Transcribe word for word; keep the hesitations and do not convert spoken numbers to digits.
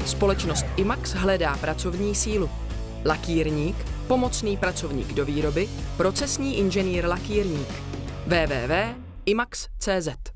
Společnost IMAX hledá pracovní sílu. Lakírník, pomocný pracovník do výroby, procesní inženýr lakírník. w w w tečka imax tečka cz